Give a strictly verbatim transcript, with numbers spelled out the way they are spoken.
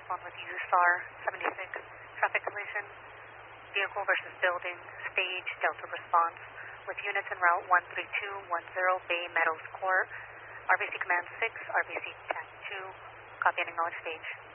respond with U S A R seventy-six. Traffic collision, vehicle versus building, stage, Delta response, with units en route one three two one zero Bay Meadows Court, R B C Command six, R B C T A C two, copy and acknowledge stage.